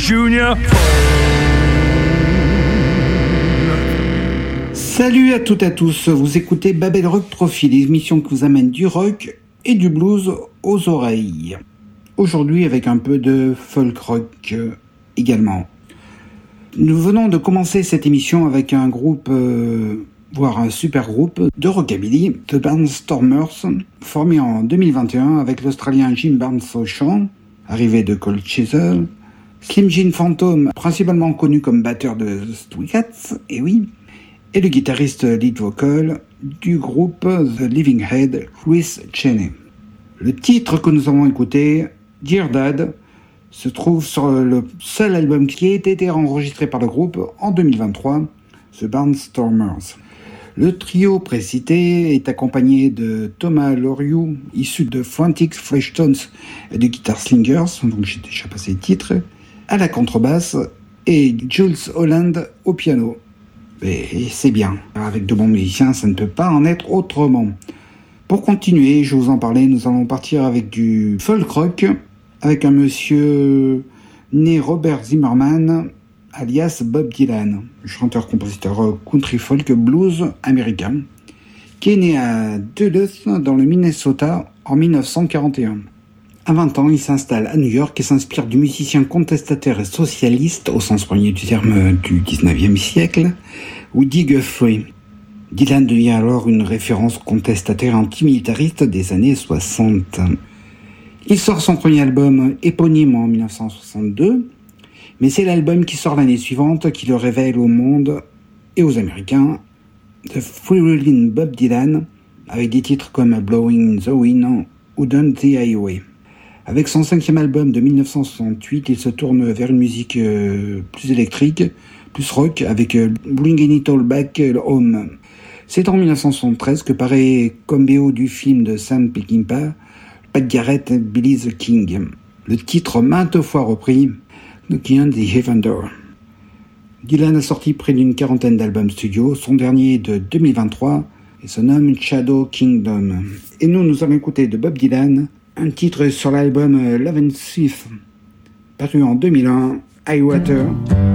Junior. Salut à toutes et à tous, vous écoutez Babel Rock Trophy, l'émission qui vous amène du rock et du blues aux oreilles. Aujourd'hui avec un peu de folk rock également. Nous venons de commencer cette émission avec un groupe, voire un super groupe de rockabilly, The Barnstormers, formé en 2021 avec l'Australien Jim Barnes au chant, arrivé de Cold Chisel, Slim Jim Phantom, principalement connu comme batteur de Stray Cats, et oui, et le guitariste lead vocal du groupe The Living Head, Chris Cheney. Le titre que nous avons écouté, Dear Dad, se trouve sur le seul album qui a été enregistré par le groupe en 2023, The Barnstormers. Le trio précité est accompagné de Thomas Loriou, issu de Frantic Fleshtones et de Guitar Slingers, donc j'ai déjà passé le titre, à la contrebasse, et Jules Holland au piano. Et c'est bien, avec de bons musiciens, ça ne peut pas en être autrement. Pour continuer, je vous en parlais, nous allons partir avec du folk rock, avec un monsieur né Robert Zimmerman, alias Bob Dylan, chanteur-compositeur country folk blues américain, qui est né à Duluth, dans le Minnesota, en 1941. À 20 ans, il s'installe à New York et s'inspire du musicien contestataire et socialiste, au sens premier du terme du 19e siècle, Woody Guthrie. Dylan devient alors une référence contestataire antimilitariste des années 60. Il sort son premier album éponyme en 1962, mais c'est l'album qui sort l'année suivante qui le révèle au monde et aux Américains, The Freewheelin' Bob Dylan, avec des titres comme Blowing in the Wind ou Down the Highway. Avec son 5e album de 1968, il se tourne vers une musique plus électrique, plus rock, avec Bringing It All Back Home. C'est en 1973 que paraît comme BO du film de Sam Peckinpah, Pat Garrett, Billy the King. Le titre maintes fois repris, Knockin' on the Heaven Door. Dylan a sorti près d'une quarantaine d'albums studio, son dernier de 2023 et se nomme Shadow Kingdom. Et nous allons écouter de Bob Dylan un titre sur l'album Love and Thief, paru en 2001, High Water.